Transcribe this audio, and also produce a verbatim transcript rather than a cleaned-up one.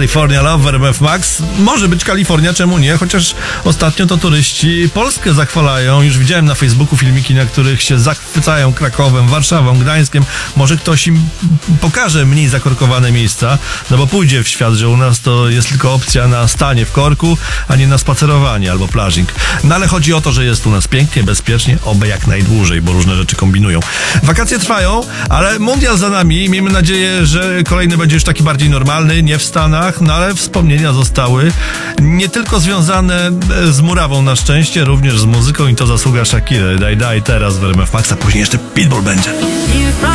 California Love w R M F Max. Może być Kalifornia, czemu nie? Chociaż ostatnio to turyści Polskę zachwalają. Już widziałem na Facebooku filmiki, na których się zachwycają Krakowem, Warszawą, Gdańskiem. Może ktoś im pokaże mniej zakorkowane miejsca, no bo pójdzie w świat, że u nas to jest tylko opcja na stanie w korku, a nie na spacerowanie albo plażing. No ale chodzi o to, że jest u nas pięknie, bezpiecznie, oby jak najdłużej, bo różne rzeczy kombinują. Wakacje trwają, ale mundial za nami. Miejmy nadzieję, że kolejny będzie już taki bardziej normalny, nie w Stanach, no ale wspomnienia zostały nie tylko związane z murawą na szczęście, również z muzyką i to zasługa Shakiry. Daj, daj teraz w R M F Max, a później jeszcze Pitbull będzie.